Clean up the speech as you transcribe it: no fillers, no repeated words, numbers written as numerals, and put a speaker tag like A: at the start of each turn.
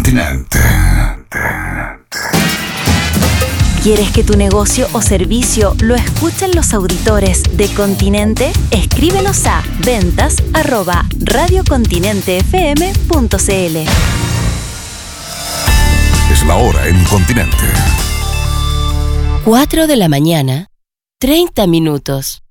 A: Continente.
B: ¿Quieres que tu negocio o servicio lo escuchen los auditores de Continente? Escríbenos a ventas@radiocontinentefm.cl.
A: Es la hora en Continente.
C: 4 de la mañana, 30 minutos.